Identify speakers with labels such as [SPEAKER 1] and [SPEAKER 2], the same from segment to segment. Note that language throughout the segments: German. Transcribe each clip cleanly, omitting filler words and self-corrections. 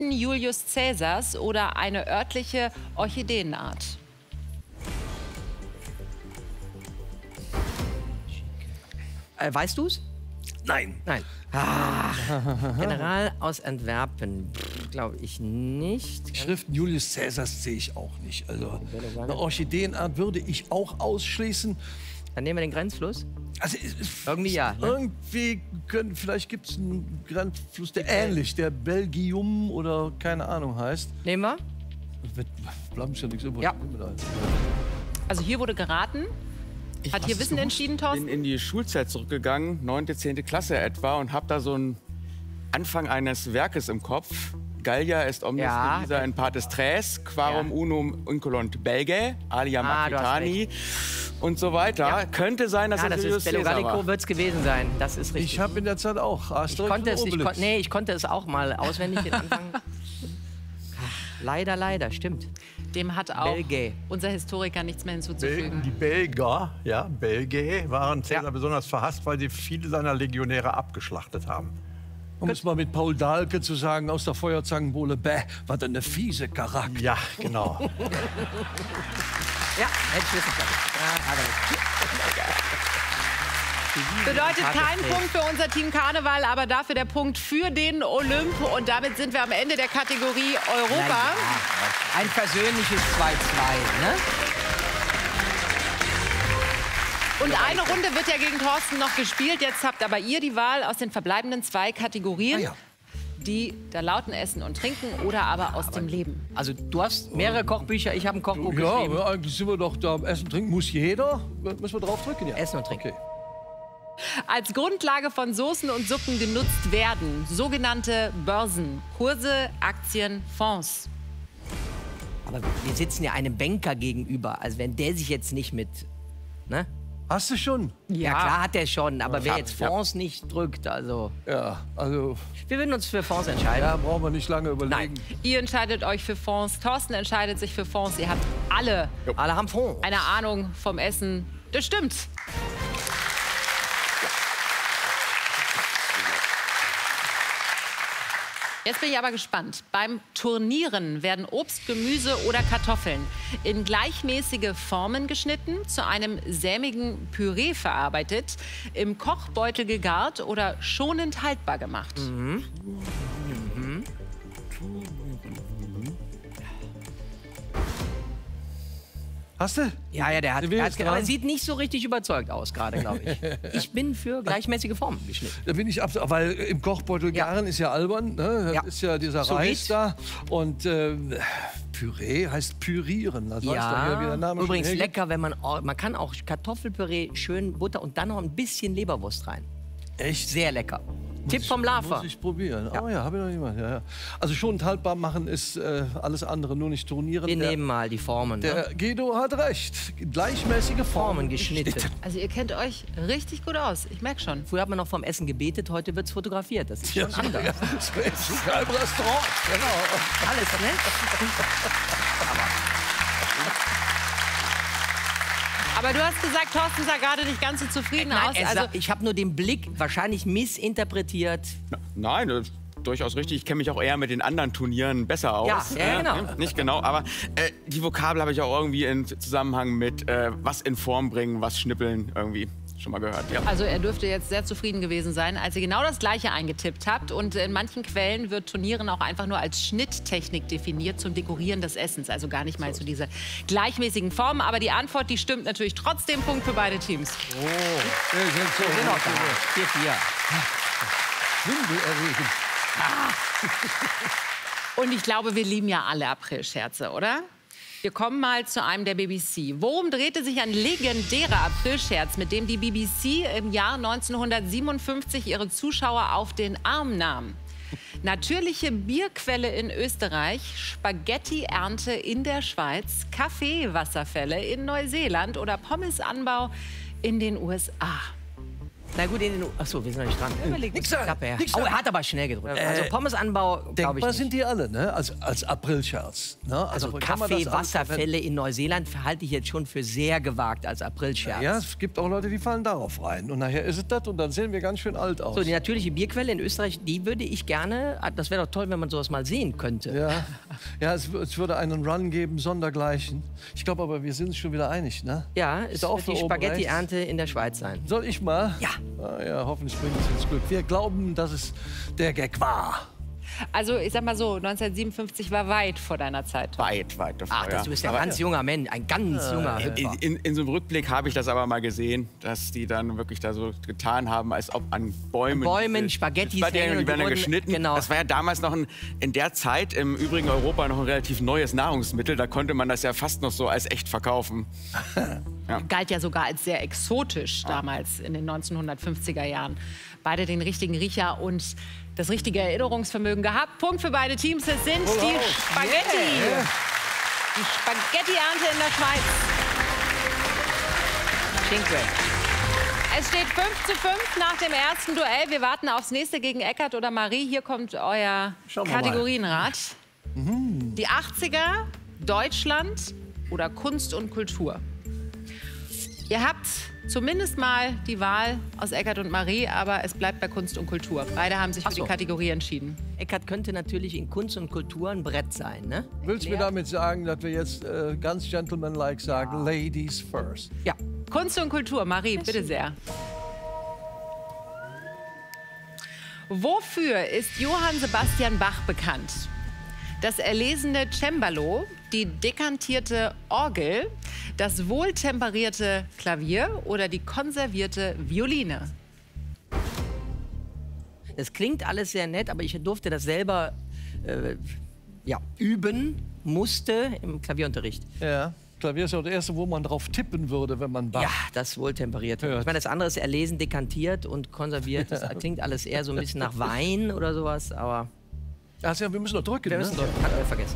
[SPEAKER 1] Julius Caesars oder eine örtliche Orchideenart?
[SPEAKER 2] Weißt du's?
[SPEAKER 3] Nein.
[SPEAKER 2] Nein. General aus Antwerpen, glaube ich nicht.
[SPEAKER 3] Schriften Julius Caesars sehe ich auch nicht. Also eine Orchideenart würde ich auch ausschließen.
[SPEAKER 2] Dann nehmen wir den Grenzfluss.
[SPEAKER 3] Also,
[SPEAKER 2] Irgendwie ja. Ne?
[SPEAKER 3] Irgendwie vielleicht gibt es einen Grenzfluss, der ähnlich, der Belgium oder keine Ahnung heißt.
[SPEAKER 2] Nehmen wir?
[SPEAKER 3] Bleibt ja nichts übrig.
[SPEAKER 2] Ja.
[SPEAKER 1] Also hier wurde geraten. Hat hier Wissen entschieden, Thorsten?
[SPEAKER 4] Ich bin in die Schulzeit zurückgegangen, 9., 10. Klasse etwa, und habe da so einen Anfang eines Werkes im Kopf. Gallia est omnis divisa in partes tres, quarum unum incolont belgae, alia Aquitani und so weiter. Ja. Könnte sein, dass das
[SPEAKER 2] ist Bello Gallico, wird es gewesen sein. Das ist richtig.
[SPEAKER 3] Ich habe in der Zeit auch Asterix
[SPEAKER 2] ich konnte es auch mal auswendig den Anfang. Leider, stimmt.
[SPEAKER 1] Dem hat auch unser Historiker nichts mehr hinzuzufügen.
[SPEAKER 5] Die Belger, ja, Belgae, waren Caesar besonders verhasst, weil sie viele seiner Legionäre abgeschlachtet haben.
[SPEAKER 3] Um es mal mit Paul Dahlke zu sagen, aus der Feuerzangenbowle, was eine fiese Charakter.
[SPEAKER 5] Ja, genau.
[SPEAKER 2] Ja, hätte ich wissen können.
[SPEAKER 1] Bedeutet kein Punkt für unser Team Karneval, aber dafür der Punkt für den Olymp. Und damit sind wir am Ende der Kategorie Europa.
[SPEAKER 2] Ja, ein persönliches 2-2, ne?
[SPEAKER 1] Und eine Runde wird ja gegen Thorsten noch gespielt. Jetzt habt aber ihr die Wahl aus den verbleibenden 2 Kategorien. Die da lauten Essen und Trinken oder aber aus dem Leben.
[SPEAKER 2] Also du hast mehrere Kochbücher, ich habe ein Kochbuch geschrieben.
[SPEAKER 3] Ja, eigentlich sind wir doch da. Essen und Trinken muss jeder. Müssen wir drauf drücken, ja?
[SPEAKER 2] Essen und Trinken.
[SPEAKER 3] Okay.
[SPEAKER 1] Als Grundlage von Soßen und Suppen genutzt werden sogenannte Börsen, Kurse, Aktien, Fonds.
[SPEAKER 2] Aber wir sitzen ja einem Banker gegenüber. Also wenn der sich jetzt nicht mit... Ne?
[SPEAKER 3] Hast du schon?
[SPEAKER 2] Ja, klar hat er schon. Aber wer jetzt Fonds nicht drückt, also...
[SPEAKER 3] Ja, also...
[SPEAKER 2] Wir würden uns für Fonds entscheiden.
[SPEAKER 3] Ja, brauchen wir nicht lange überlegen.
[SPEAKER 2] Nein.
[SPEAKER 1] Ihr entscheidet euch für Fonds. Thorsten entscheidet sich für Fonds. Ihr habt alle
[SPEAKER 2] haben Fonds.
[SPEAKER 1] Eine Ahnung vom Essen. Das stimmt. Jetzt bin ich aber gespannt. Beim Turnieren werden Obst, Gemüse oder Kartoffeln in gleichmäßige Formen geschnitten, zu einem sämigen Püree verarbeitet, im Kochbeutel gegart oder schonend haltbar gemacht.
[SPEAKER 3] Hast du?
[SPEAKER 2] Ja, der hat aber sieht nicht so richtig überzeugt aus gerade, glaube ich. Ich bin für gleichmäßige Formen geschnitten.
[SPEAKER 3] Da bin ich absolut, weil im Kochbeutel garen ist ja albern, ne? Das ist ja dieser Reis da. Und Püree heißt pürieren. Das heißt ja, wie der Name
[SPEAKER 2] übrigens schon lecker, wenn man kann auch Kartoffelpüree, schön Butter und dann noch ein bisschen Leberwurst rein.
[SPEAKER 3] Echt?
[SPEAKER 2] Sehr lecker. Tipp vom Lava.
[SPEAKER 3] Muss ich probieren.
[SPEAKER 2] Ja.
[SPEAKER 3] Oh ja, habe ich noch nicht mal. Ja. Also schon haltbar machen ist alles andere, nur nicht turnieren.
[SPEAKER 2] Wir nehmen mal die Formen.
[SPEAKER 3] Der Guido hat recht. Gleichmäßige Formen
[SPEAKER 2] geschnitten.
[SPEAKER 1] Also ihr kennt euch richtig gut aus. Ich merke schon.
[SPEAKER 2] Früher hat man noch vom Essen gebetet, heute wird es fotografiert. Das ist schon anders.
[SPEAKER 3] Ja, das ist sogar im Restaurant. Genau.
[SPEAKER 2] Alles, ne?
[SPEAKER 1] Aber du hast gesagt, Thorsten sah gerade nicht ganz so zufrieden aus.
[SPEAKER 2] Also ich habe nur den Blick wahrscheinlich missinterpretiert.
[SPEAKER 4] Nein, durchaus richtig. Ich kenne mich auch eher mit den anderen Turnieren besser aus.
[SPEAKER 2] Ja, genau.
[SPEAKER 4] Nicht genau, aber die Vokabel habe ich auch irgendwie in Zusammenhang mit was in Form bringen, was schnippeln irgendwie schon mal gehört. Ja.
[SPEAKER 1] Also er dürfte jetzt sehr zufrieden gewesen sein, als ihr genau das Gleiche eingetippt habt. Und in manchen Quellen wird Turnieren auch einfach nur als Schnitttechnik definiert zum Dekorieren des Essens. Also gar nicht mal zu dieser gleichmäßigen Form. Aber die Antwort, die stimmt natürlich trotzdem. Punkt für beide Teams.
[SPEAKER 3] Oh, wir sind so
[SPEAKER 2] genau da. 4-4.
[SPEAKER 3] Schwindelerregend.
[SPEAKER 1] Und ich glaube, wir lieben ja alle Aprilscherze, oder? Wir kommen mal zu einem der BBC. Worum drehte sich ein legendärer Aprilscherz, mit dem die BBC im Jahr 1957 ihre Zuschauer auf den Arm nahm? Natürliche Bierquelle in Österreich, Spaghetti-Ernte in der Schweiz, Kaffeewasserfälle in Neuseeland oder Pommesanbau in den USA?
[SPEAKER 2] Na gut, achso, wir sind noch nicht dran. Überleg
[SPEAKER 3] Nix
[SPEAKER 2] Klappe her. Oh, er hat aber schnell gedrückt. Also Pommesanbau, glaube ich
[SPEAKER 3] Denkbar
[SPEAKER 2] nicht.
[SPEAKER 3] sind die alle, ne? Als Aprilscherz. Ne?
[SPEAKER 2] Also Kaffee-Wasserfälle in Neuseeland halte ich jetzt schon für sehr gewagt als Aprilscherz.
[SPEAKER 3] Ja, es gibt auch Leute, die fallen darauf rein. Und nachher ist es das und dann sehen wir ganz schön alt aus.
[SPEAKER 2] So, die natürliche Bierquelle in Österreich, die würde ich gerne, das wäre doch toll, wenn man sowas mal sehen könnte.
[SPEAKER 3] Ja, es würde einen Run geben, sondergleichen. Ich glaube aber, wir sind uns schon wieder einig, ne?
[SPEAKER 2] Ja, es wird die Spaghetti-Ernte in der Schweiz sein.
[SPEAKER 3] Soll ich mal?
[SPEAKER 2] Ja.
[SPEAKER 3] Ja, hoffentlich bringt es uns Glück. Wir glauben, dass es der Gag war.
[SPEAKER 1] Also ich sag mal so, 1957 war weit vor deiner Zeit.
[SPEAKER 4] Weit davor,
[SPEAKER 2] Ach, du bist ja ein ganz junger Mensch, ein ganz junger Mensch.
[SPEAKER 4] In so einem Rückblick habe ich das aber mal gesehen, dass die dann wirklich da so getan haben, als ob an Bäumen
[SPEAKER 2] Spaghetti
[SPEAKER 4] hängen und die werden dann geschnitten.
[SPEAKER 2] Genau.
[SPEAKER 4] Das war ja damals noch in der Zeit im übrigen Europa noch ein relativ neues Nahrungsmittel. Da konnte man das ja fast noch so als echt verkaufen.
[SPEAKER 1] Galt ja sogar als sehr exotisch damals in den 1950er Jahren. Beide den richtigen Riecher und das richtige Erinnerungsvermögen gehabt. Punkt für beide Teams. Es sind die Spaghetti. Die Spaghetti-Ernte in der Schweiz.
[SPEAKER 2] Schinke.
[SPEAKER 1] Es steht 5:5 nach dem ersten Duell. Wir warten aufs nächste gegen Eckart oder Marie. Hier kommt euer Kategorienrat. Die 80er, Deutschland oder Kunst und Kultur. Ihr habt zumindest mal die Wahl aus Eckart und Marie, aber es bleibt bei Kunst und Kultur. Beide haben sich für die Kategorie entschieden.
[SPEAKER 2] Eckart könnte natürlich in Kunst und Kultur ein Brett sein, ne?
[SPEAKER 3] Willst du mir damit sagen, dass wir jetzt ganz gentlemanlike sagen, Ladies first?
[SPEAKER 2] Ja.
[SPEAKER 1] Kunst und Kultur, Marie, bitte sehr. Wofür ist Johann Sebastian Bach bekannt? Das erlesene Cembalo, die dekantierte Orgel, das wohltemperierte Klavier oder die konservierte Violine?
[SPEAKER 2] Das klingt alles sehr nett, aber ich durfte das selber üben, musste im Klavierunterricht.
[SPEAKER 3] Ja. Klavier ist ja das erste, wo man drauf tippen würde, wenn man Bach.
[SPEAKER 2] Ja, das wohltemperiert. Ich meine, das andere ist erlesen, dekantiert und konserviert. Das klingt alles eher so ein bisschen nach Wein oder sowas, aber...
[SPEAKER 3] Wir müssen doch drücken,
[SPEAKER 2] wir müssen drücken. Hat er vergessen.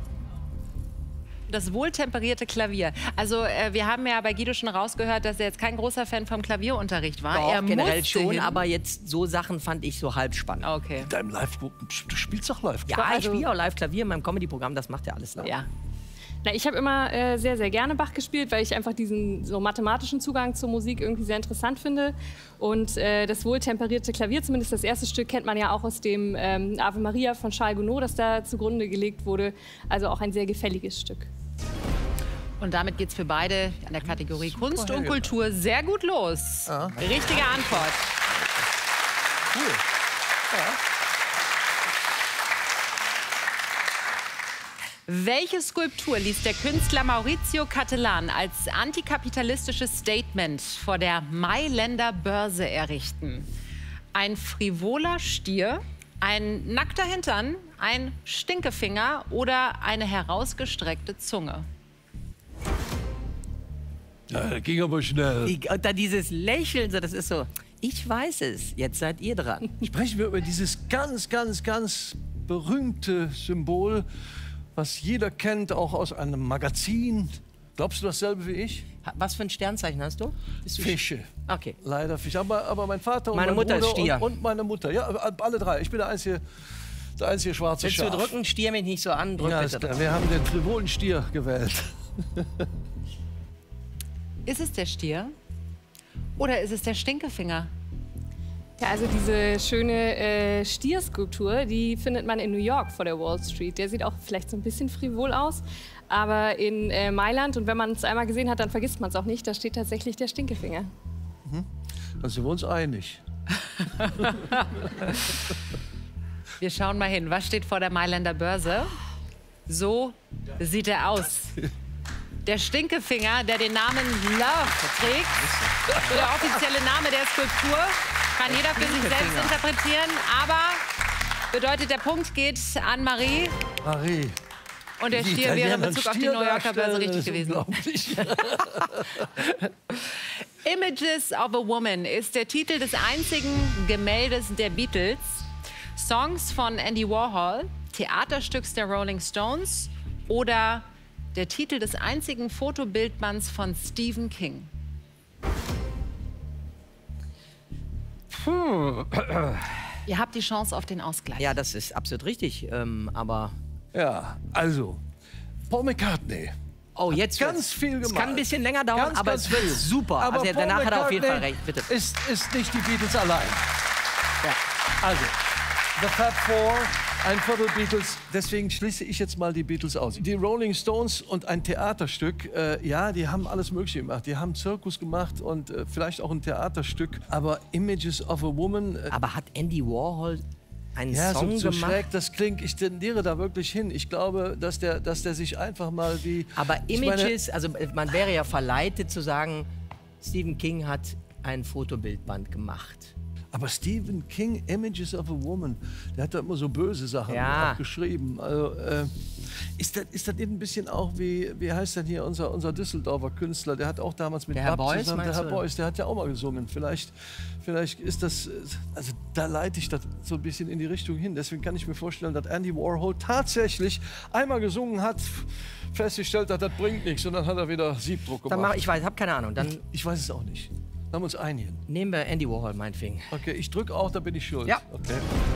[SPEAKER 1] Das wohltemperierte Klavier. Also wir haben ja bei Guido schon rausgehört, dass er jetzt kein großer Fan vom Klavierunterricht war.
[SPEAKER 2] Doch,
[SPEAKER 1] er
[SPEAKER 2] generell schon, aber jetzt so Sachen fand ich so halb spannend.
[SPEAKER 1] Okay.
[SPEAKER 3] Deinem Live, du spielst doch live.
[SPEAKER 2] Ja, ich spiele auch live Klavier in meinem Comedy-Programm, das macht ja alles live.
[SPEAKER 1] Ja.
[SPEAKER 6] Na, ich habe immer sehr, sehr gerne Bach gespielt, weil ich einfach diesen so mathematischen Zugang zur Musik irgendwie sehr interessant finde. Und das wohltemperierte Klavier, zumindest das erste Stück, kennt man ja auch aus dem Ave Maria von Charles Gounod, das da zugrunde gelegt wurde. Also auch ein sehr gefälliges Stück.
[SPEAKER 1] Und damit geht's für beide an der Kategorie Kunst und Kultur sehr gut los. Richtige Antwort.
[SPEAKER 3] Cool. Ja.
[SPEAKER 1] Welche Skulptur ließ der Künstler Maurizio Cattelan als antikapitalistisches Statement vor der Mailänder Börse errichten? Ein frivoler Stier, ein nackter Hintern, ein Stinkefinger oder eine herausgestreckte Zunge?
[SPEAKER 3] Ja, ging aber schnell.
[SPEAKER 2] Und dann dieses Lächeln, das ist so, ich weiß es, jetzt seid ihr dran.
[SPEAKER 3] Sprechen wir über dieses ganz, ganz, ganz berühmte Symbol, was jeder kennt, auch aus einem Magazin. Glaubst du dasselbe wie ich?
[SPEAKER 2] Was für ein Sternzeichen hast du?
[SPEAKER 3] Fische.
[SPEAKER 2] Okay.
[SPEAKER 3] Leider Fische. Aber mein Vater und
[SPEAKER 2] meine
[SPEAKER 3] mein
[SPEAKER 2] Mutter
[SPEAKER 3] Bruder
[SPEAKER 2] ist Stier.
[SPEAKER 3] Und meine Mutter. Ja, alle drei. Ich bin der einzige schwarze
[SPEAKER 2] Willst
[SPEAKER 3] Schaf.
[SPEAKER 2] du drücken? Stier mich nicht so an. Drück
[SPEAKER 3] Ja,
[SPEAKER 2] bitte.
[SPEAKER 3] ist klar. Wir haben den frivolen Stier gewählt.
[SPEAKER 1] Ist es der Stier oder ist es der Stinkefinger?
[SPEAKER 6] Ja, also diese schöne Stierskulptur, die findet man in New York vor der Wall Street. Der sieht auch vielleicht so ein bisschen frivol aus, aber in Mailand, und wenn man es einmal gesehen hat, dann vergisst man es auch nicht, da steht tatsächlich der Stinkefinger.
[SPEAKER 3] Da sind wir uns einig.
[SPEAKER 1] Wir schauen mal hin. Was steht vor der Mailänder Börse? So sieht er aus. Der Stinkefinger, der den Namen Love trägt. Der offizielle Name der Skulptur. Kann jeder für sich selbst interpretieren. Aber bedeutet, der Punkt geht an Marie.
[SPEAKER 3] Marie.
[SPEAKER 1] Und der Stier wäre in Bezug auf die New Yorker Börse richtig gewesen. Images of a Woman ist der Titel des einzigen Gemäldes der Beatles. Songs von Andy Warhol, Theaterstücks der Rolling Stones oder der Titel des einzigen Fotobildbands von Stephen King. Ihr habt die Chance auf den Ausgleich.
[SPEAKER 2] Ja, das ist absolut richtig, aber...
[SPEAKER 3] Ja, also, Paul McCartney.
[SPEAKER 2] Oh, jetzt
[SPEAKER 3] ganz viel gemacht.
[SPEAKER 2] Es kann ein bisschen länger dauern, aber es wird super.
[SPEAKER 3] Aber
[SPEAKER 2] also, danach hat er auf jeden Fall recht, bitte.
[SPEAKER 3] Ist nicht die Beatles allein.
[SPEAKER 2] Ja.
[SPEAKER 3] Also, The Fab Four, ein Viertel Beatles. Deswegen schließe ich jetzt mal die Beatles aus. Die Rolling Stones und ein Theaterstück, ja, die haben alles Mögliche gemacht. Die haben Zirkus gemacht und vielleicht auch ein Theaterstück. Aber Images of a Woman...
[SPEAKER 2] aber hat Andy Warhol einen
[SPEAKER 3] ja,
[SPEAKER 2] Song
[SPEAKER 3] so
[SPEAKER 2] gemacht?
[SPEAKER 3] schräg das klingt. Ich tendiere da wirklich hin. Ich glaube, dass der sich einfach mal wie...
[SPEAKER 2] Aber Images, also man wäre ja verleitet zu sagen, Stephen King hat ein Fotobildband gemacht.
[SPEAKER 3] Aber Stephen King, Images of a Woman, der hat da immer so böse Sachen auch geschrieben. Also, ist das ein bisschen auch wie heißt denn hier unser Düsseldorfer Künstler, der hat auch damals mit
[SPEAKER 2] der Herr Beuys,
[SPEAKER 3] zusammen, der Herr Beuys, der hat ja auch mal gesungen. Vielleicht ist das, also da leite ich das so ein bisschen in die Richtung hin. Deswegen kann ich mir vorstellen, dass Andy Warhol tatsächlich einmal gesungen hat, festgestellt hat, das bringt nichts und dann hat er wieder Siebdruck gemacht.
[SPEAKER 2] Ich habe keine Ahnung.
[SPEAKER 3] Ich weiß es auch nicht. Haben wir uns einigen.
[SPEAKER 2] Nehmen wir Andy Warhol, meinetwegen.
[SPEAKER 3] Okay, ich drücke auch, da bin ich schuld.
[SPEAKER 2] Ja.
[SPEAKER 3] Okay.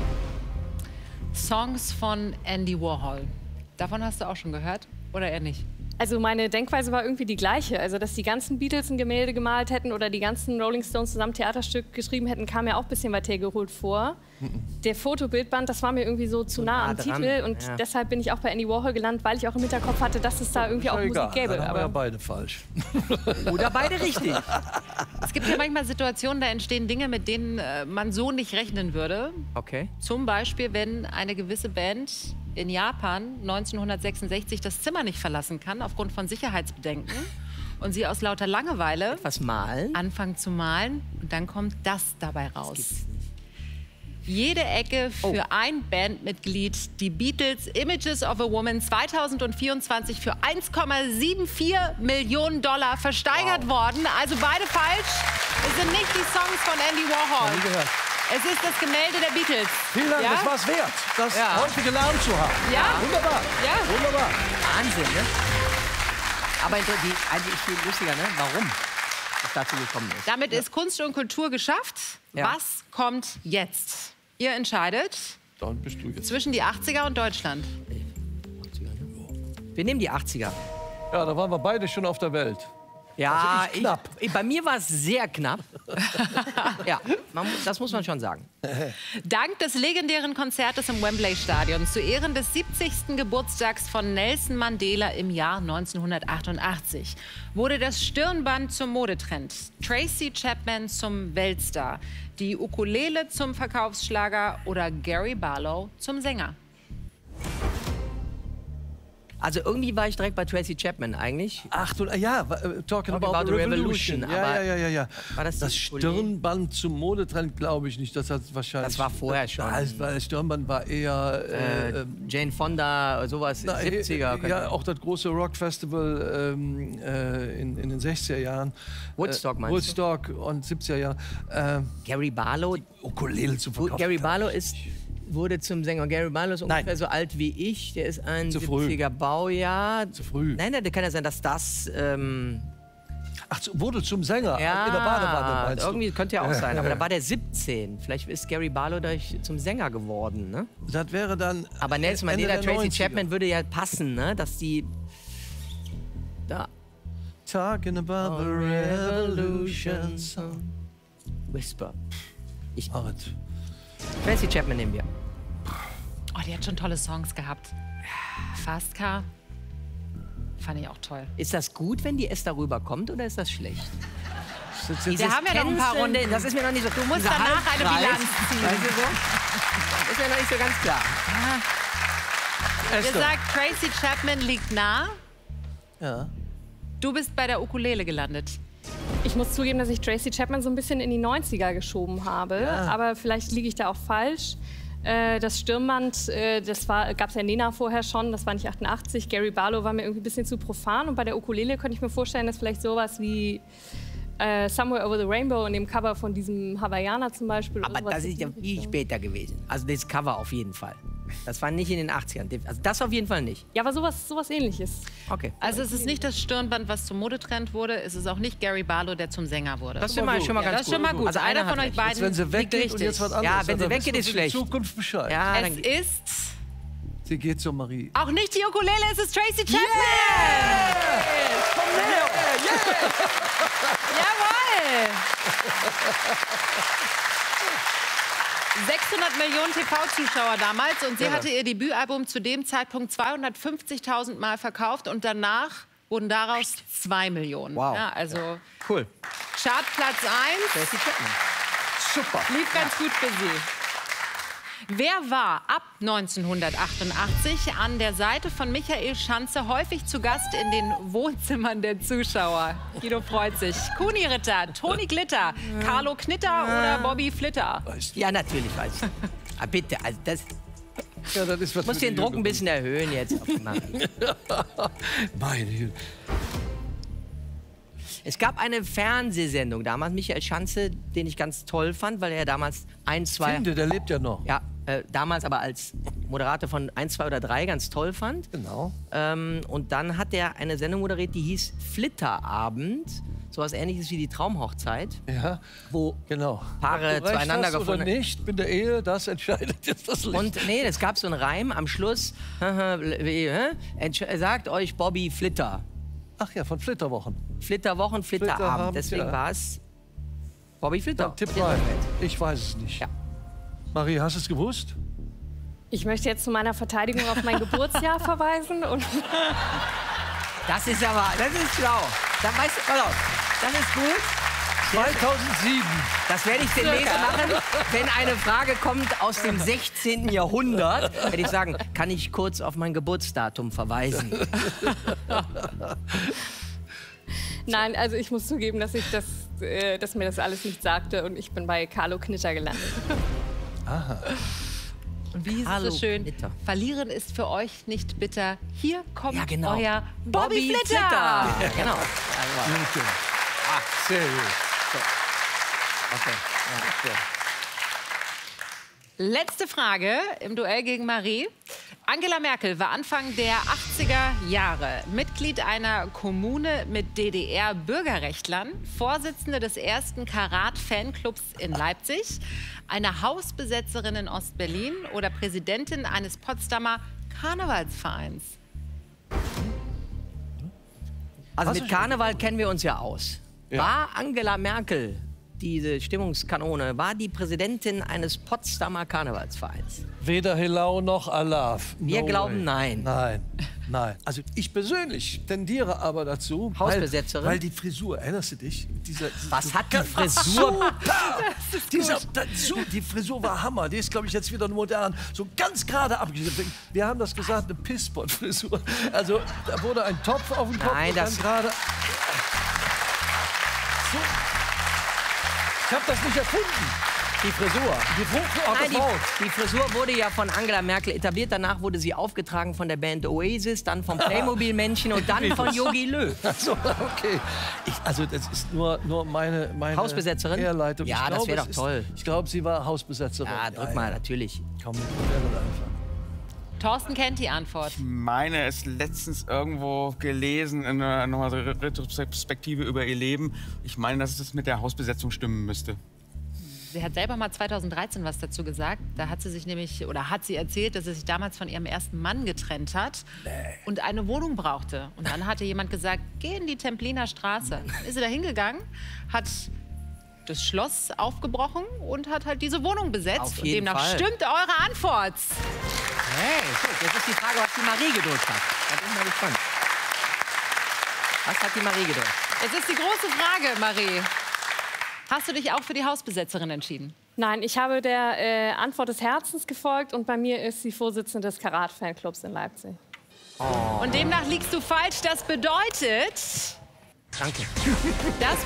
[SPEAKER 1] Songs von Andy Warhol. Davon hast du auch schon gehört? Oder eher nicht?
[SPEAKER 6] Also meine Denkweise war irgendwie die gleiche. Also dass die ganzen Beatles ein Gemälde gemalt hätten oder die ganzen Rolling Stones zusammen ein Theaterstück geschrieben hätten, kam mir auch ein bisschen weit hergeholt vor. Der Fotobildband, das war mir irgendwie so zu nah am Titel und deshalb bin ich auch bei Andy Warhol gelandet, weil ich auch im Hinterkopf hatte, dass es da irgendwie auch Musik gäbe.
[SPEAKER 3] Dann haben wir ja beide falsch.
[SPEAKER 2] Oder beide richtig.
[SPEAKER 1] Es gibt ja manchmal Situationen, da entstehen Dinge, mit denen man so nicht rechnen würde.
[SPEAKER 2] Okay.
[SPEAKER 1] Zum Beispiel, wenn eine gewisse Band in Japan 1966 das Zimmer nicht verlassen kann, aufgrund von Sicherheitsbedenken. Und sie aus lauter Langeweile anfangen zu malen. Und dann kommt das dabei raus. Jede Ecke für ein Bandmitglied. Die Beatles Images of a Woman 2024 für 1,74 Millionen $ versteigert worden. Also beide falsch. Es sind nicht die Songs von Andy Warhol. Es ist das Gemälde der Beatles.
[SPEAKER 3] Vielen Dank, das war es wert, das heute gelernt zu haben.
[SPEAKER 1] Ja.
[SPEAKER 3] Wunderbar.
[SPEAKER 1] Ja.
[SPEAKER 3] Wunderbar.
[SPEAKER 2] Wahnsinn, ne? Aber eigentlich viel lustiger, ne? Warum es dazu gekommen ist.
[SPEAKER 1] Damit ist Kunst und Kultur geschafft.
[SPEAKER 2] Ja.
[SPEAKER 1] Was kommt jetzt? Ihr entscheidet
[SPEAKER 3] Dann bist du jetzt.
[SPEAKER 1] zwischen die 80er und Deutschland.
[SPEAKER 2] Wir nehmen die 80er.
[SPEAKER 3] Ja, da waren wir beide schon auf der Welt.
[SPEAKER 2] Ja,
[SPEAKER 3] also knapp.
[SPEAKER 2] Bei mir war es sehr knapp. Ja, das muss man schon sagen.
[SPEAKER 1] Dank des legendären Konzertes im Wembley-Stadion zu Ehren des 70. Geburtstags von Nelson Mandela im Jahr 1988 wurde das Stirnband zum Modetrend, Tracy Chapman zum Weltstar, die Ukulele zum Verkaufsschlager oder Gary Barlow zum Sänger.
[SPEAKER 2] Also irgendwie war ich direkt bei Tracy Chapman eigentlich.
[SPEAKER 3] Ach, ja, Talking about the Revolution. Ja.
[SPEAKER 2] War das
[SPEAKER 3] Stirnband zum Modetrend, glaube ich nicht. Das hat wahrscheinlich.
[SPEAKER 2] Das war vorher schon.
[SPEAKER 3] Das Stirnband war eher
[SPEAKER 2] Jane Fonda, sowas, 70er.
[SPEAKER 3] Ja, auch das große Rockfestival in den 60er Jahren.
[SPEAKER 2] Woodstock meinst
[SPEAKER 3] Woodstock und 70er Jahren.
[SPEAKER 2] Gary Barlow.
[SPEAKER 3] Ukulele zu verkaufen.
[SPEAKER 2] Gary Barlow wurde zum Sänger. Gary Barlow ist ungefähr so alt wie ich. Der ist ein 70er Baujahr.
[SPEAKER 3] Zu früh.
[SPEAKER 2] Nein, kann ja sein, dass das...
[SPEAKER 3] Ach, wurde zum Sänger
[SPEAKER 2] ja,
[SPEAKER 3] in der Badewanne, meinst du?
[SPEAKER 2] Irgendwie könnte ja auch sein. Aber da war der 17. Vielleicht ist Gary Barlow dadurch zum Sänger geworden, ne?
[SPEAKER 3] Das wäre dann...
[SPEAKER 2] Aber Nelson Mandela, Tracy Chapman würde ja passen, ne? Dass die... Da...
[SPEAKER 3] Talking about the revolution song.
[SPEAKER 2] Whisper.
[SPEAKER 3] Tracy
[SPEAKER 2] Chapman nehmen wir.
[SPEAKER 1] Oh, die hat schon tolle Songs gehabt. Fast Car. Fand ich auch toll.
[SPEAKER 2] Ist das gut, wenn die Esther rüberkommt, oder ist das schlecht?
[SPEAKER 1] Wir haben ja noch ein paar Runden.
[SPEAKER 2] Das ist mir noch nicht so...
[SPEAKER 1] Du musst danach eine Bilanz ziehen.
[SPEAKER 2] Weißt du so? Das ist mir noch nicht so ganz klar.
[SPEAKER 1] Ihr sagt, Tracy Chapman liegt nah.
[SPEAKER 3] Ja.
[SPEAKER 1] Du bist bei der Ukulele gelandet.
[SPEAKER 6] Ich muss zugeben, dass ich Tracy Chapman so ein bisschen in die 90er geschoben habe. Ja. Aber vielleicht liege ich da auch falsch. Das Stirnband, das gab es ja in Nena vorher schon, das war nicht 88. Gary Barlow war mir irgendwie ein bisschen zu profan. Und bei der Ukulele könnte ich mir vorstellen, dass vielleicht sowas wie Somewhere Over the Rainbow in dem Cover von diesem Hawaiianer zum Beispiel.
[SPEAKER 2] Aber das ist ja viel später gewesen. Also das Cover auf jeden Fall. Das war nicht in den 80ern. Also das auf jeden Fall nicht.
[SPEAKER 6] Ja, aber sowas Ähnliches.
[SPEAKER 2] Okay.
[SPEAKER 1] Also es ist nicht das Stirnband, was zum Modetrend wurde. Es ist auch nicht Gary Barlow, der zum Sänger wurde.
[SPEAKER 2] Das ist schon mal ganz
[SPEAKER 1] das ist schon mal gut.
[SPEAKER 2] Also
[SPEAKER 1] einer von euch beiden
[SPEAKER 3] Jetzt, wenn sie
[SPEAKER 1] liegt
[SPEAKER 3] weggeht und
[SPEAKER 1] richtig.
[SPEAKER 3] jetzt was anderes.
[SPEAKER 2] Ja, wenn sie
[SPEAKER 3] dann
[SPEAKER 2] weggeht,
[SPEAKER 3] wissen wir
[SPEAKER 2] ist
[SPEAKER 3] für die
[SPEAKER 2] schlecht.
[SPEAKER 3] Zukunft Bescheid.
[SPEAKER 2] Ja,
[SPEAKER 1] Es
[SPEAKER 2] dann,
[SPEAKER 1] ist
[SPEAKER 3] Sie geht zur Marie.
[SPEAKER 1] auch nicht die Ukulele, es ist Tracy Chapman.
[SPEAKER 2] komm näher!
[SPEAKER 1] Jawohl! 600 Millionen TV-Zuschauer damals und sie hatte ihr Debütalbum zu dem Zeitpunkt 250.000 Mal verkauft und danach wurden daraus 2 Millionen.
[SPEAKER 2] Wow.
[SPEAKER 1] Ja, also
[SPEAKER 2] Cool.
[SPEAKER 1] Chartplatz 1
[SPEAKER 2] Tracy Chapman.
[SPEAKER 3] Super.
[SPEAKER 1] lief ganz gut für sie. Wer war ab 1988 an der Seite von Michael Schanze häufig zu Gast in den Wohnzimmern der Zuschauer? Guido freut sich. Kuni Ritter, Toni Glitter, Carlo Knitter oder Bobby Flitter?
[SPEAKER 2] Ja, natürlich weiß ich. Ah, bitte, also das
[SPEAKER 3] Ja, das ist was
[SPEAKER 2] muss
[SPEAKER 3] für die
[SPEAKER 2] den Druck ein
[SPEAKER 3] Jüngeren.
[SPEAKER 2] bisschen erhöhen jetzt auf die Marie.
[SPEAKER 3] Meine Güte.
[SPEAKER 2] Es gab eine Fernsehsendung damals, Michael Schanze, den ich ganz toll fand, weil er damals 1, 2...
[SPEAKER 3] Finde, der lebt ja noch.
[SPEAKER 2] Ja, damals aber als Moderator von 1, 2 oder 3 ganz toll fand.
[SPEAKER 3] Genau.
[SPEAKER 2] Und dann hat er eine Sendung moderiert, die hieß Flitterabend. Sowas Ähnliches wie die Traumhochzeit.
[SPEAKER 3] Ja,
[SPEAKER 2] wo
[SPEAKER 3] genau.
[SPEAKER 2] Paare
[SPEAKER 3] Ob du recht
[SPEAKER 2] zueinander
[SPEAKER 3] hast
[SPEAKER 2] gefunden
[SPEAKER 3] oder nicht, mit der Ehe, das entscheidet jetzt das Licht.
[SPEAKER 2] Und nee, es gab so einen Reim am Schluss. Sagt euch Bobby Flitter.
[SPEAKER 3] Ach ja, von Flitterwochen.
[SPEAKER 2] Flitterwochen, Flitterabend.
[SPEAKER 3] Flitterabend,
[SPEAKER 2] Deswegen
[SPEAKER 3] ja.
[SPEAKER 2] war es Bobby Flitter.
[SPEAKER 3] Dann tipp rein. Ich weiß es nicht.
[SPEAKER 2] Ja.
[SPEAKER 3] Marie, hast du es gewusst?
[SPEAKER 6] Ich möchte jetzt zu meiner Verteidigung auf mein Geburtsjahr verweisen. Und
[SPEAKER 2] Das ist schlau. Dann weißt du, pass auf, das ist gut.
[SPEAKER 3] 2007.
[SPEAKER 2] Das werde ich demnächst machen. Wenn eine Frage kommt aus dem 16. Jahrhundert, werde ich sagen, kann ich kurz auf mein Geburtsdatum verweisen.
[SPEAKER 6] nein, also ich muss zugeben, dass mir das alles nicht sagte und ich bin bei Carlo Knitter gelandet.
[SPEAKER 1] Und wie hieß
[SPEAKER 2] Hallo,
[SPEAKER 1] es so schön?
[SPEAKER 2] Knitter.
[SPEAKER 1] Verlieren ist für euch nicht bitter. Hier kommt
[SPEAKER 2] Ja, genau.
[SPEAKER 1] euer Bobby Flitter.
[SPEAKER 2] Ja, genau.
[SPEAKER 3] Sehr gut.
[SPEAKER 2] Okay.
[SPEAKER 1] Letzte Frage im Duell gegen Marie. Angela Merkel war Anfang der 80er Jahre Mitglied einer Kommune mit DDR-Bürgerrechtlern, Vorsitzende des ersten Karat-Fanclubs in Leipzig, eine Hausbesetzerin in Ostberlin oder Präsidentin eines Potsdamer Karnevalsvereins.
[SPEAKER 2] Also
[SPEAKER 3] Hast
[SPEAKER 2] mit
[SPEAKER 3] du schon-
[SPEAKER 2] Karneval kennen wir uns ja aus.
[SPEAKER 3] Ja.
[SPEAKER 2] War Angela Merkel, diese Stimmungskanone, war die Präsidentin eines Potsdamer Karnevalsvereins?
[SPEAKER 3] Weder Helau noch Alaf.
[SPEAKER 2] Wir glauben
[SPEAKER 3] way.
[SPEAKER 2] nein.
[SPEAKER 3] Nein. Also ich persönlich tendiere aber dazu.
[SPEAKER 2] Hausbesetzerin?
[SPEAKER 3] Weil die Frisur, erinnerst du dich?
[SPEAKER 2] Was hat die Frisur?
[SPEAKER 3] Die Frisur war Hammer. Die ist, glaube ich, jetzt wieder modern. So ganz gerade abgeschnitten. Wir haben das gesagt, eine Pisspot-Frisur. Also da wurde ein Topf auf den Kopf
[SPEAKER 2] Nein,
[SPEAKER 3] und dann
[SPEAKER 2] das-
[SPEAKER 3] gerade... So. Ich habe das nicht erfunden.
[SPEAKER 2] Die Frisur.
[SPEAKER 3] Die Frau,
[SPEAKER 2] Nein, die Frisur wurde ja von Angela Merkel etabliert. Danach wurde sie aufgetragen von der Band Oasis, dann vom Playmobil-Männchen und dann von Jogi Löw.
[SPEAKER 3] So, okay. Also das ist nur meine
[SPEAKER 2] Hausbesetzerin?
[SPEAKER 3] Herleitung.
[SPEAKER 2] Ja,
[SPEAKER 3] Ich
[SPEAKER 2] das
[SPEAKER 3] glaube,
[SPEAKER 2] wäre
[SPEAKER 3] es
[SPEAKER 2] doch
[SPEAKER 3] ist-
[SPEAKER 2] toll.
[SPEAKER 3] Ich glaube, sie war Hausbesetzerin.
[SPEAKER 2] Ja, drück mal, natürlich.
[SPEAKER 3] Komm, probieren wir einfach.
[SPEAKER 1] Thorsten kennt die Antwort.
[SPEAKER 4] Ich meine, es letztens irgendwo gelesen in einer nochmal so Retrospektive über ihr Leben. Ich meine, dass es mit der Hausbesetzung stimmen müsste.
[SPEAKER 1] Sie hat selber mal 2013 was dazu gesagt. Da hat sie sich nämlich, oder hat sie erzählt, dass sie sich damals von ihrem ersten Mann getrennt hat und eine Wohnung brauchte. Und dann hatte jemand gesagt, geh in die Templiner Straße. Dann ist sie da hingegangen, hat das Schloss aufgebrochen und hat halt diese Wohnung besetzt.
[SPEAKER 2] Auf
[SPEAKER 1] Und
[SPEAKER 2] jeden
[SPEAKER 1] demnach
[SPEAKER 2] Fall.
[SPEAKER 1] stimmt eure Antwort.
[SPEAKER 2] Hey, guck, jetzt ist die Frage, was die Marie gedrückt hat. Da bin ich mal gespannt. Was hat die Marie gedrückt?
[SPEAKER 1] Jetzt ist die große Frage, Marie. Hast du dich auch für die Hausbesetzerin entschieden?
[SPEAKER 6] Nein, ich habe der Antwort des Herzens gefolgt und bei mir ist sie Vorsitzende des Karat-Fanclubs in Leipzig.
[SPEAKER 1] Und demnach liegst du falsch. Das bedeutet,
[SPEAKER 2] Danke.
[SPEAKER 1] dass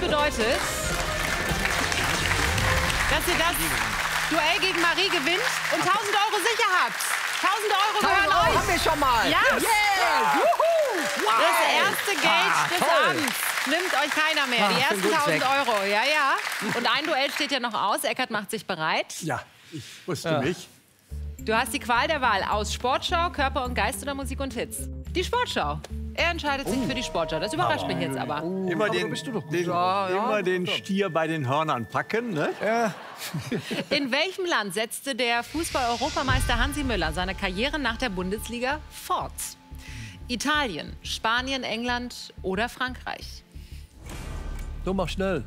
[SPEAKER 1] ihr das Duell gegen Marie gewinnt und 1.000 € sicher habt. 1.000 € gehören euch.
[SPEAKER 2] Haben wir schon mal.
[SPEAKER 1] Ja.
[SPEAKER 2] Yeah. Juhu. Wow.
[SPEAKER 1] Das erste Geld des
[SPEAKER 2] toll.
[SPEAKER 1] Abends nimmt euch keiner mehr. Die ersten
[SPEAKER 2] bin gut
[SPEAKER 1] 1.000
[SPEAKER 2] weg.
[SPEAKER 1] €. Ja, ja. Und ein Duell steht ja noch aus. Eckart macht sich bereit.
[SPEAKER 5] Ja, ich wusste mich.
[SPEAKER 1] Du hast die Qual der Wahl aus Sportschau, Körper und Geist oder Musik und Hits. Die Sportschau. Er entscheidet sich für die Sportschau. Das überrascht mich jetzt aber.
[SPEAKER 5] Immer den Stier bei den Hörnern packen, ne?
[SPEAKER 3] Ja.
[SPEAKER 1] In welchem Land setzte der Fußball-Europameister Hansi Müller seine Karriere nach der Bundesliga fort? Italien, Spanien, England oder Frankreich?
[SPEAKER 3] Du mach schnell.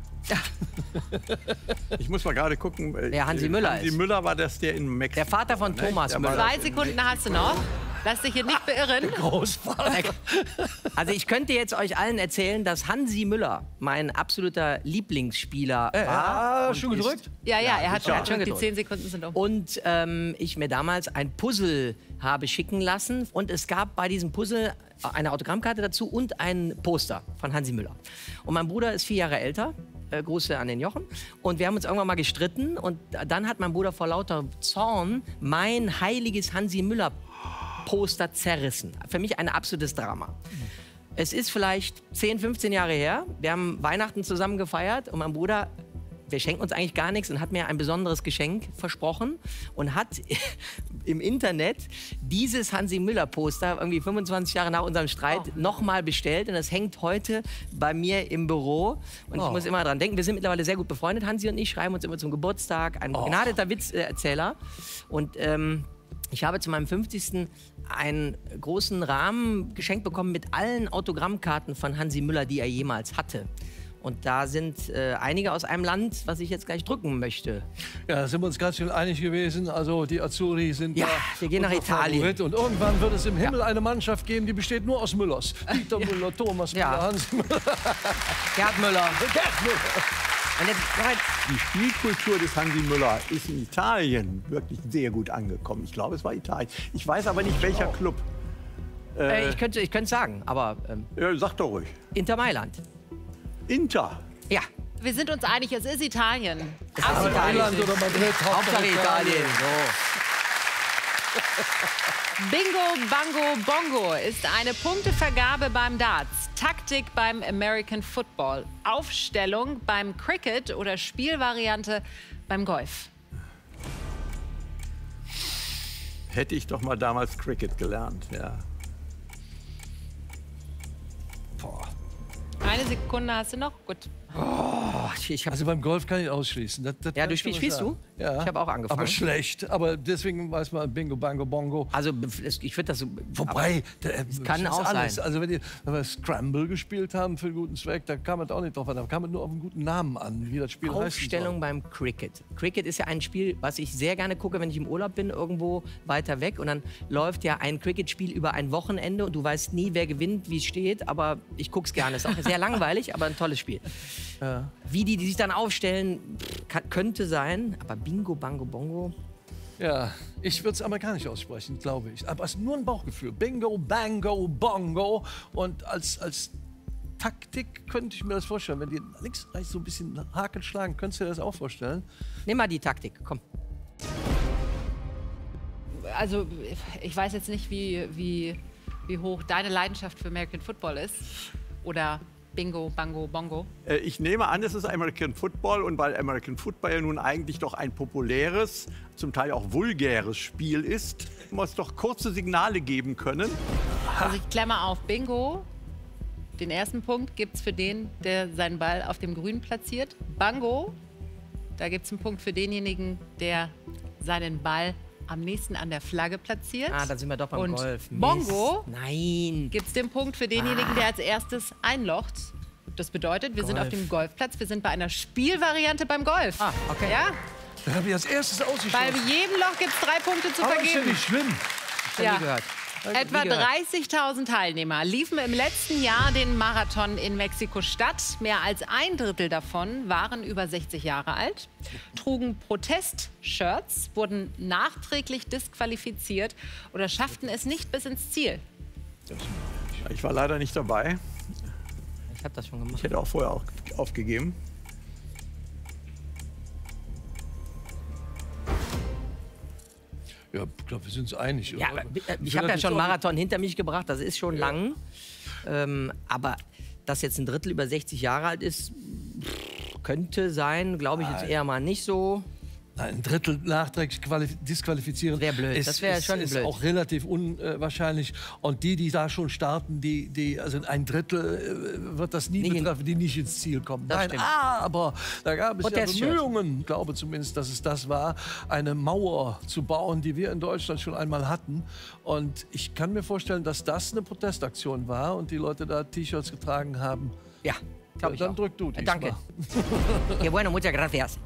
[SPEAKER 5] Ich muss mal gerade gucken.
[SPEAKER 2] Wer Hansi Müller ist.
[SPEAKER 5] Hansi Müller war das, der in Mexiko.
[SPEAKER 2] Der Vater von Thomas Müller.
[SPEAKER 1] 2 Sekunden hast du noch. Lass dich hier nicht beirren.
[SPEAKER 3] Großvater.
[SPEAKER 2] Also ich könnte jetzt euch allen erzählen, dass Hansi Müller mein absoluter Lieblingsspieler war.
[SPEAKER 3] Ah, schon gedrückt?
[SPEAKER 1] Ja, er hat schon
[SPEAKER 2] schon
[SPEAKER 1] die
[SPEAKER 2] gedrückt.
[SPEAKER 1] 10 Sekunden sind um.
[SPEAKER 2] Und ich mir damals ein Puzzle habe schicken lassen. Und es gab bei diesem Puzzle eine Autogrammkarte dazu und ein Poster von Hansi Müller. Und mein Bruder ist 4 Jahre älter. Grüße an den Jochen. Und wir haben uns irgendwann mal gestritten. Und dann hat mein Bruder vor lauter Zorn mein heiliges Hansi Müller Poster zerrissen. Für mich ein absolutes Drama. Es ist vielleicht 10, 15 Jahre her. Wir haben Weihnachten zusammen gefeiert und mein Bruder, wir schenken uns eigentlich gar nichts und hat mir ein besonderes Geschenk versprochen und hat im Internet dieses Hansi Müller Poster irgendwie 25 Jahre nach unserem Streit nochmal bestellt und das hängt heute bei mir im Büro und ich muss immer dran denken, wir sind mittlerweile sehr gut befreundet, Hansi und ich, schreiben uns immer zum Geburtstag, ein begnadeter Witzerzähler und ich habe zu meinem 50. einen großen Rahmen geschenkt bekommen mit allen Autogrammkarten von Hansi Müller, die er jemals hatte. Und da sind einige aus einem Land, was ich jetzt gleich drücken möchte.
[SPEAKER 3] Ja, da sind wir uns ganz schön einig gewesen. Also die Azzurri sind
[SPEAKER 2] Ja,
[SPEAKER 3] da
[SPEAKER 2] wir gehen nach
[SPEAKER 3] unser
[SPEAKER 2] Italien.
[SPEAKER 3] Favorit. Und irgendwann wird es im Himmel eine Mannschaft geben, die besteht nur aus Müllers. Dieter Müller, Thomas Müller,
[SPEAKER 2] Ja.
[SPEAKER 3] Hans Müller.
[SPEAKER 2] Gerd Müller.
[SPEAKER 3] Gerd Müller.
[SPEAKER 2] Und jetzt,
[SPEAKER 5] Die Spielkultur des Hansi Müller ist in Italien wirklich sehr gut angekommen. Ich glaube, es war Italien. Ich weiß aber nicht, welcher Club.
[SPEAKER 2] ich könnte sagen, aber
[SPEAKER 5] Ja, sag doch ruhig.
[SPEAKER 2] Inter Mailand.
[SPEAKER 5] Inter.
[SPEAKER 2] Ja,
[SPEAKER 1] Wir sind uns einig, es ist Italien.
[SPEAKER 2] Absolut.
[SPEAKER 3] Mailand oder Madrid.
[SPEAKER 2] Hauptsache Italien.
[SPEAKER 1] Bingo, Bango, Bongo ist eine Punktevergabe beim Darts, Taktik beim American Football, Aufstellung beim Cricket oder Spielvariante beim Golf.
[SPEAKER 5] Hätte ich doch mal damals Cricket gelernt. Ja.
[SPEAKER 1] Eine Sekunde hast du noch. Gut.
[SPEAKER 2] Oh, ich hab,
[SPEAKER 3] Also beim Golf kann ich ausschließen. Das
[SPEAKER 2] ja,
[SPEAKER 3] kann
[SPEAKER 2] du
[SPEAKER 3] ich schon mal
[SPEAKER 2] spielst
[SPEAKER 3] sagen.
[SPEAKER 2] du?
[SPEAKER 3] Ja.
[SPEAKER 2] Ich habe auch angefangen.
[SPEAKER 3] Aber schlecht. Aber deswegen weiß man Bingo, Bango, Bongo.
[SPEAKER 2] Also ich finde das so.
[SPEAKER 3] Wobei,
[SPEAKER 2] kann
[SPEAKER 3] das
[SPEAKER 2] auch
[SPEAKER 3] ist alles.
[SPEAKER 2] sein.
[SPEAKER 3] Also wenn wir Scramble gespielt haben für einen guten Zweck, da kam man auch nicht drauf an. Da kam man nur auf einen guten Namen an, wie das Spiel heißt.
[SPEAKER 2] Aufstellung beim Cricket. Cricket ist ja ein Spiel, was ich sehr gerne gucke, wenn ich im Urlaub bin, irgendwo weiter weg. Und dann läuft ja ein Cricket-Spiel über ein Wochenende und du weißt nie, wer gewinnt, wie es steht. Aber ich gucke es gerne. Ist auch sehr langweilig, aber ein tolles Spiel.
[SPEAKER 3] Ja.
[SPEAKER 2] Wie die sich dann aufstellen, könnte sein. Aber Bingo, Bango, Bongo.
[SPEAKER 3] Ja, ich würde es amerikanisch aussprechen, glaube ich. Aber es ist nur ein Bauchgefühl. Bingo, Bango, Bongo. Und als Taktik könnte ich mir das vorstellen. Wenn die links, rechts so ein bisschen Haken schlagen, könntest du dir das auch vorstellen?
[SPEAKER 2] Nimm mal die Taktik, komm.
[SPEAKER 1] Also ich weiß jetzt nicht, wie hoch deine Leidenschaft für American Football ist. Oder Bingo, Bango, Bongo.
[SPEAKER 5] Ich nehme an, es ist American Football und weil American Football ja nun eigentlich doch ein populäres, zum Teil auch vulgäres Spiel ist, muss es doch kurze Signale geben können.
[SPEAKER 1] Also ich klemmer auf Bingo. Den ersten Punkt gibt es für den, der seinen Ball auf dem Grün platziert. Bango, da gibt es einen Punkt für denjenigen, der seinen Ball am nächsten an der Flagge platziert.
[SPEAKER 2] Ah, da sind wir doch beim
[SPEAKER 1] Und
[SPEAKER 2] Golf. Mist.
[SPEAKER 1] Bongo
[SPEAKER 2] Nein.
[SPEAKER 1] gibt es den Punkt für denjenigen, der als erstes einlocht. Das bedeutet, wir sind auf dem Golfplatz, wir sind bei einer Spielvariante beim Golf.
[SPEAKER 2] Ah, okay.
[SPEAKER 1] Ja?
[SPEAKER 3] Da habe ich als erstes
[SPEAKER 1] Bei
[SPEAKER 3] ausgeschlossen.
[SPEAKER 1] jedem Loch gibt es 3 Punkte zu
[SPEAKER 3] Aber ist ja
[SPEAKER 1] vergeben.
[SPEAKER 3] nicht schlimm.
[SPEAKER 2] Hab ich nie gehört.
[SPEAKER 1] Etwa
[SPEAKER 2] Nie gehört.
[SPEAKER 1] 30.000 Teilnehmer liefen im letzten Jahr den Marathon in Mexiko-Stadt. Mehr als 1/3 davon waren über 60 Jahre alt, trugen Protest-Shirts, wurden nachträglich disqualifiziert oder schafften es nicht bis ins Ziel.
[SPEAKER 5] Ich war leider nicht dabei.
[SPEAKER 2] Ich habe das schon gemacht.
[SPEAKER 5] Ich hätte auch vorher aufgegeben.
[SPEAKER 3] Ja, ich glaube, wir sind uns einig.
[SPEAKER 2] Ja,
[SPEAKER 3] oder?
[SPEAKER 2] ich habe ja schon Marathon hinter mich gebracht, das ist schon lang. Aber dass jetzt 1/3 über 60 Jahre alt ist, könnte sein, glaube ich jetzt eher mal nicht so.
[SPEAKER 3] ein Drittel nachträglich disqualifizieren.
[SPEAKER 2] Wäre blöd. Das wäre schon
[SPEAKER 3] ist
[SPEAKER 2] blöd.
[SPEAKER 3] auch relativ unwahrscheinlich. Und die da schon starten, also ein Drittel wird das nie betreffen, die nicht ins Ziel kommen.
[SPEAKER 2] Das
[SPEAKER 3] Nein,
[SPEAKER 2] stimmt.
[SPEAKER 3] aber da gab es ja
[SPEAKER 2] Protestshirt.
[SPEAKER 3] Bemühungen, ich glaube zumindest, dass es das war, eine Mauer zu bauen, die wir in Deutschland schon einmal hatten. Und ich kann mir vorstellen, dass das eine Protestaktion war und die Leute da T-Shirts getragen haben.
[SPEAKER 2] Ja, glaube ich
[SPEAKER 3] Dann
[SPEAKER 2] auch.
[SPEAKER 3] drück du diesmal.
[SPEAKER 2] Danke. Que bueno, muchas gracias.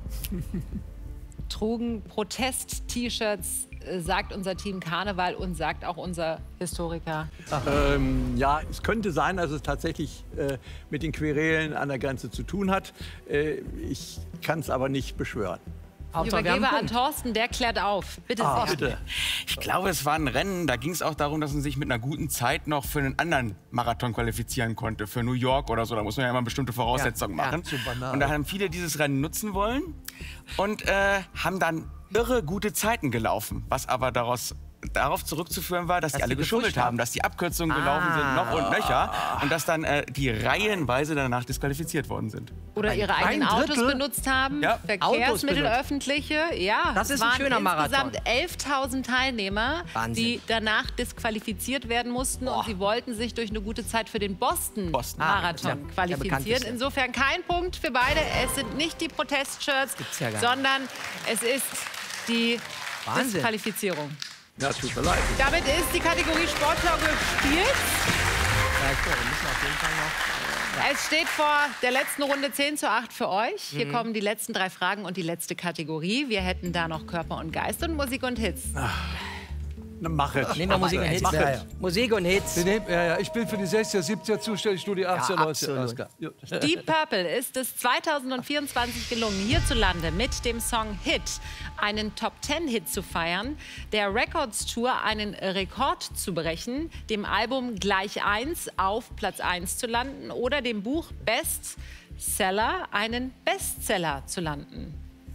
[SPEAKER 1] Trugen Protest-T-Shirts, sagt unser Team Karneval und sagt auch unser Historiker.
[SPEAKER 5] Ja, es könnte sein, dass es tatsächlich mit den Querelen an der Grenze zu tun hat. Ich kann es aber nicht beschwören.
[SPEAKER 1] Ich übergebe an Thorsten, der klärt auf. Bitte sehr.
[SPEAKER 5] Bitte.
[SPEAKER 4] Ich glaube, es war ein Rennen, da ging es auch darum, dass man sich mit einer guten Zeit noch für einen anderen Marathon qualifizieren konnte. Für New York oder so, da muss man ja immer bestimmte Voraussetzungen machen.
[SPEAKER 3] so banal.
[SPEAKER 4] Und da haben viele dieses Rennen nutzen wollen und haben dann irre gute Zeiten gelaufen. Was aber darauf zurückzuführen war, dass die alle geschummelt haben, dass die Abkürzungen gelaufen sind, noch und nöcher. Und dass dann die reihenweise danach disqualifiziert worden sind.
[SPEAKER 1] Oder ihre eigenen Autos benutzt haben,
[SPEAKER 4] Ja.
[SPEAKER 1] Verkehrsmittel, öffentliche. Ja,
[SPEAKER 2] Das ist
[SPEAKER 1] es
[SPEAKER 2] ein
[SPEAKER 1] waren
[SPEAKER 2] schöner Marathon.
[SPEAKER 1] insgesamt 11.000 Teilnehmer,
[SPEAKER 2] Wahnsinn.
[SPEAKER 1] die danach disqualifiziert werden mussten. Und sie wollten sich durch eine gute Zeit für den Boston-Marathon
[SPEAKER 2] der
[SPEAKER 1] qualifizieren.
[SPEAKER 2] bekannteste.
[SPEAKER 1] Insofern kein Punkt für beide. Es sind nicht die Protestshirts,
[SPEAKER 2] gibt's ja gar nicht.
[SPEAKER 1] sondern es ist die
[SPEAKER 2] Wahnsinn.
[SPEAKER 1] Disqualifizierung.
[SPEAKER 5] Ja, tut mir leid.
[SPEAKER 1] Damit ist die Kategorie Sportschau gespielt.
[SPEAKER 2] Ja, ich glaube, wir müssen auf jeden Fall noch...
[SPEAKER 1] Es steht vor der letzten Runde 10:8 für euch. Hier kommen die letzten 3 Fragen und die letzte Kategorie. Wir hätten da noch Körper und Geist und Musik und Hits.
[SPEAKER 5] Na, mach es.
[SPEAKER 2] Nehmen wir Musik und Hits.
[SPEAKER 5] Mach
[SPEAKER 3] Ja,
[SPEAKER 5] es.
[SPEAKER 3] ja.
[SPEAKER 2] Musik und Hits.
[SPEAKER 3] Ich bin für die 60er, 70er zuständig, du die 80er, 90er.
[SPEAKER 2] absolut.
[SPEAKER 3] Alles klar. Ja.
[SPEAKER 1] Deep Purple ist es 2024 gelungen, hierzulande mit dem Song Hit einen Top-10-Hit zu feiern, der Records Tour einen Rekord zu brechen, dem Album Gleich 1 auf Platz 1 zu landen oder dem Buch Bestseller einen Bestseller zu landen.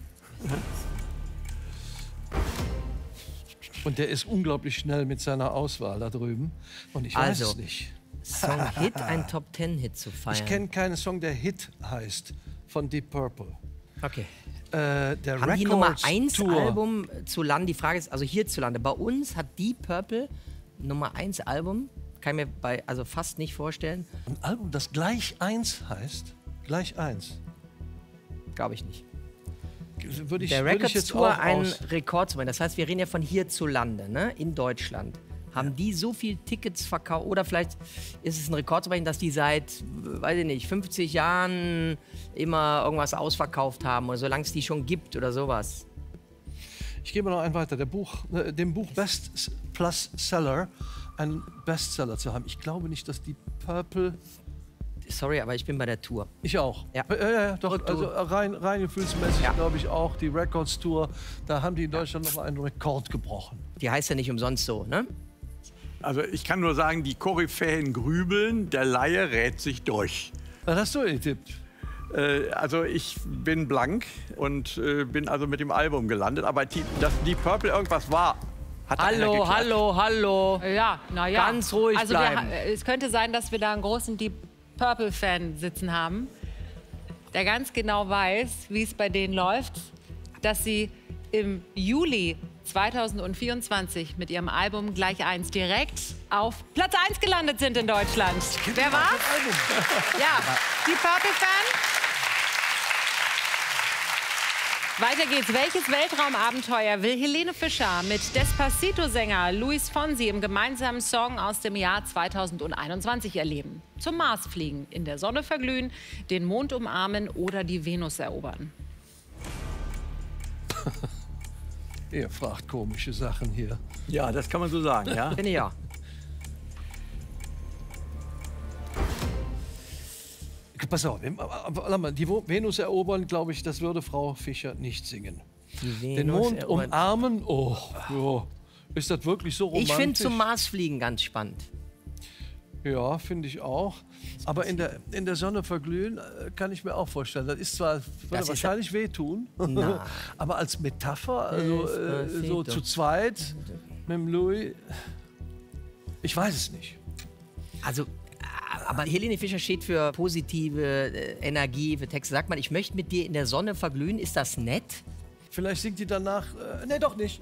[SPEAKER 3] Und der ist unglaublich schnell mit seiner Auswahl da drüben. Und ich weiß
[SPEAKER 2] Also.
[SPEAKER 3] es nicht.
[SPEAKER 2] Song-Hit, ein Top-10-Hit zu feiern.
[SPEAKER 3] Ich kenne keinen Song, der Hit heißt, von Deep Purple.
[SPEAKER 2] Okay.
[SPEAKER 3] Der
[SPEAKER 2] Haben die Nummer
[SPEAKER 3] Records
[SPEAKER 2] 1
[SPEAKER 3] Tour.
[SPEAKER 2] Album zu landen? Die Frage ist, also hierzulande. Bei uns hat Deep Purple Nummer 1 Album. Kann ich mir also fast nicht vorstellen.
[SPEAKER 3] Ein Album, das Gleich 1 heißt. Gleich 1.
[SPEAKER 2] Glaube ich nicht.
[SPEAKER 3] Würde ich,
[SPEAKER 2] Der
[SPEAKER 3] würde ich
[SPEAKER 2] Records
[SPEAKER 3] jetzt
[SPEAKER 2] Tour
[SPEAKER 3] auch
[SPEAKER 2] einen
[SPEAKER 3] aus.
[SPEAKER 2] Rekord zu machen. Das heißt, wir reden ja von hierzulande, ne? In Deutschland. Haben die so viel Tickets verkauft? Oder vielleicht ist es ein Rekord zu brechen, dass die seit, weiß ich nicht, 50 Jahren immer irgendwas ausverkauft haben oder solange es die schon gibt oder sowas.
[SPEAKER 3] Ich gebe noch einen weiter. Dem Buch Best Plus Seller einen Bestseller zu haben. Ich glaube nicht, dass Deep Purple.
[SPEAKER 2] Sorry, aber ich bin bei der Tour.
[SPEAKER 3] Ich auch.
[SPEAKER 2] Ja.
[SPEAKER 3] Ja, doch.
[SPEAKER 2] Rücktour.
[SPEAKER 3] Also rein gefühlsmäßig
[SPEAKER 2] Ja.
[SPEAKER 3] glaube ich auch. Die Records Tour, da haben die in Deutschland noch mal einen Rekord gebrochen.
[SPEAKER 2] Die heißt ja nicht umsonst so, ne?
[SPEAKER 5] Also ich kann nur sagen, die Koryphäen grübeln, der Laie rät sich durch.
[SPEAKER 3] Was hast du getippt?
[SPEAKER 5] Also ich bin blank und bin also mit dem Album gelandet. Aber dass Deep Purple irgendwas war, hat einer
[SPEAKER 2] Hallo,
[SPEAKER 5] geklappt.
[SPEAKER 2] hallo.
[SPEAKER 1] Ja, naja.
[SPEAKER 2] Ganz ruhig
[SPEAKER 1] also
[SPEAKER 2] bleiben.
[SPEAKER 1] Es könnte sein, dass wir da einen großen Deep Purple-Fan sitzen haben, der ganz genau weiß, wie es bei denen läuft, dass sie im Juli 2024 mit ihrem Album Gleich 1 direkt auf Platz 1 gelandet sind in Deutschland. Wer war's? Ja, Deep Purple-Fan. Weiter geht's. Welches Weltraumabenteuer will Helene Fischer mit Despacito-Sänger Luis Fonsi im gemeinsamen Song aus dem Jahr 2021 erleben? Zum Mars fliegen, in der Sonne verglühen, den Mond umarmen oder die Venus erobern?
[SPEAKER 3] Ihr fragt komische Sachen hier.
[SPEAKER 5] Ja, das kann man so sagen, ja.
[SPEAKER 2] Bin ich ja.
[SPEAKER 3] Pass auf, die Venus erobern, glaube ich, das würde Frau Fischer nicht singen. Den Mond umarmen, oh, ja. Ist das wirklich so romantisch?
[SPEAKER 2] Ich finde zum Mars fliegen ganz spannend.
[SPEAKER 3] Ja, finde ich auch. Aber in der Sonne verglühen kann ich mir auch vorstellen. Das ist zwar, würde wahrscheinlich wehtun, aber als Metapher, also so zu zweit mit dem Louis, ich weiß es nicht.
[SPEAKER 2] Also, aber Helene Fischer steht für positive Energie, für Texte. Sagt man, ich möchte mit dir in der Sonne verglühen. Ist das nett?
[SPEAKER 3] Vielleicht singt die danach, nee, doch nicht.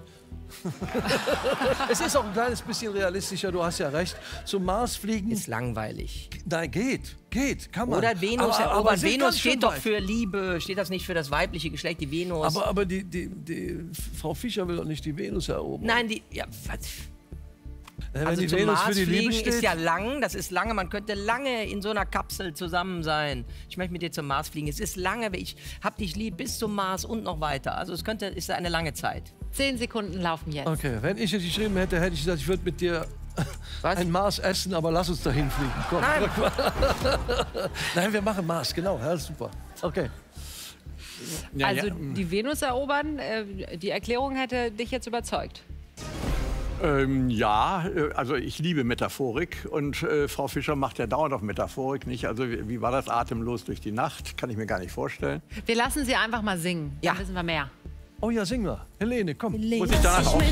[SPEAKER 3] Es ist auch ein kleines bisschen realistischer, du hast ja recht. Zum Mars fliegen...
[SPEAKER 2] Ist langweilig.
[SPEAKER 3] Nein, geht, kann man.
[SPEAKER 2] Oder Venus,
[SPEAKER 3] aber
[SPEAKER 2] Venus steht doch für Liebe, steht das nicht für das weibliche Geschlecht, die Venus?
[SPEAKER 3] Aber die Frau Fischer will doch nicht die Venus erobern.
[SPEAKER 2] Nein, ja, was?
[SPEAKER 3] Wenn
[SPEAKER 2] Also
[SPEAKER 3] die
[SPEAKER 2] zum
[SPEAKER 3] Venus
[SPEAKER 2] Mars
[SPEAKER 3] für die Liebe
[SPEAKER 2] fliegen
[SPEAKER 3] steht,
[SPEAKER 2] ist ja lang, das ist lange, man könnte lange in so einer Kapsel zusammen sein. Ich möchte mit dir zum Mars fliegen. Es ist lange, ich hab dich lieb bis zum Mars und noch weiter. Also es ist eine lange Zeit.
[SPEAKER 1] 10 Sekunden laufen jetzt.
[SPEAKER 3] Okay, wenn ich jetzt geschrieben hätte, hätte ich gesagt, ich würde mit dir ein Mars essen, aber lass uns dahin fliegen. Komm.
[SPEAKER 2] Nein.
[SPEAKER 3] Nein, wir machen Mars, genau. Ja, super. Okay.
[SPEAKER 4] Ja,
[SPEAKER 1] Also
[SPEAKER 4] ja.
[SPEAKER 1] die Venus erobern, die Erklärung hätte dich jetzt überzeugt.
[SPEAKER 5] Ja, also ich liebe Metaphorik und Frau Fischer macht ja dauernd auf Metaphorik, nicht? Also wie war das atemlos durch die Nacht? Kann ich mir gar nicht vorstellen.
[SPEAKER 1] Wir lassen sie einfach mal singen.
[SPEAKER 2] Ja.
[SPEAKER 1] Dann wissen wir mehr.
[SPEAKER 3] Oh ja, sing mal. Helene, komm.
[SPEAKER 5] Muss ich danach auch